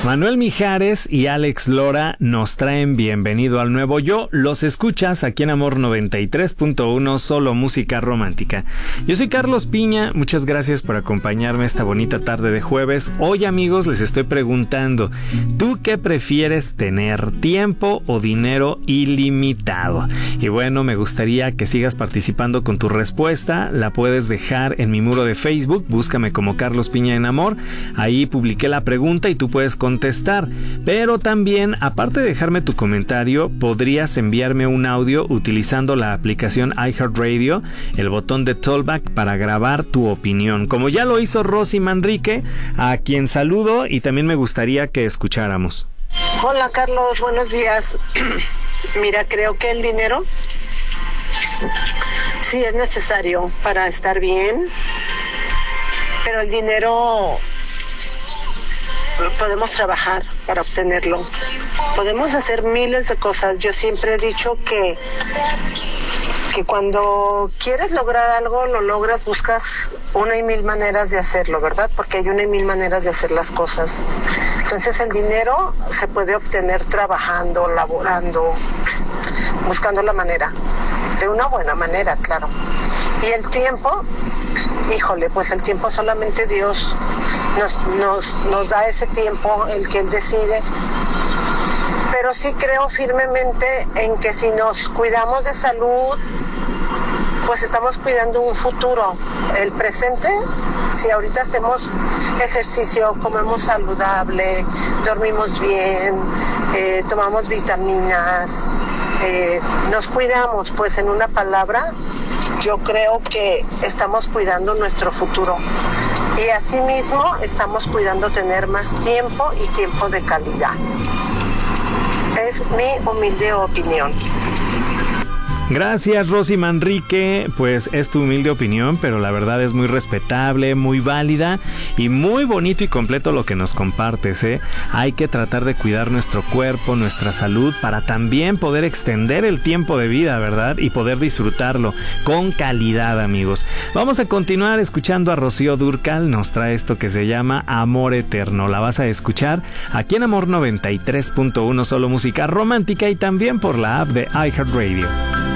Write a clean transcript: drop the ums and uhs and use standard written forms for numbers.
Manuel Mijares y Alex Lora nos traen Bienvenido al Nuevo Yo. Los escuchas aquí en Amor 93.1, solo música romántica. Yo soy Carlos Piña, muchas gracias por acompañarme esta bonita tarde de jueves. Hoy, amigos, les estoy preguntando, ¿tú qué prefieres tener, tiempo o dinero ilimitado? Y bueno, me gustaría que sigas participando con tu respuesta. La puedes dejar en mi muro de Facebook, búscame como Carlos Piña en Amor. Ahí publiqué la pregunta y tú puedes contestar, pero también, aparte de dejarme tu comentario, podrías enviarme un audio utilizando la aplicación iHeartRadio, el botón de Talkback para grabar tu opinión, como ya lo hizo Rosy Manrique, a quien saludo y también me gustaría que escucháramos. Hola Carlos, buenos días. Mira, creo que el dinero sí es necesario para estar bien, pero el dinero podemos trabajar para obtenerlo. Podemos hacer miles de cosas. Yo siempre he dicho que cuando quieres lograr algo, lo logras, buscas una y mil maneras de hacerlo, ¿verdad? Porque hay una y mil maneras de hacer las cosas. Entonces el dinero se puede obtener trabajando, laborando, buscando la manera, de una buena manera, claro. Y el tiempo, híjole, pues el tiempo solamente Dios nos da ese tiempo, el que Él decide. Pero sí creo firmemente en que si nos cuidamos de salud, pues estamos cuidando un futuro. El presente, si ahorita hacemos ejercicio, comemos saludable, dormimos bien, tomamos vitaminas, nos cuidamos, pues en una palabra, yo creo que estamos cuidando nuestro futuro. Y asimismo estamos cuidando tener más tiempo y tiempo de calidad. Es mi humilde opinión. Gracias, Rosy Manrique. Pues es tu humilde opinión, pero la verdad es muy respetable, muy válida y muy bonito y completo lo que nos compartes, ¿eh? Hay que tratar de cuidar nuestro cuerpo, nuestra salud, para también poder extender el tiempo de vida, ¿verdad? Y poder disfrutarlo con calidad, amigos. Vamos a continuar escuchando a Rocío Dúrcal. Nos trae esto que se llama Amor Eterno. La vas a escuchar aquí en Amor 93.1, solo música romántica, y también por la app de iHeartRadio.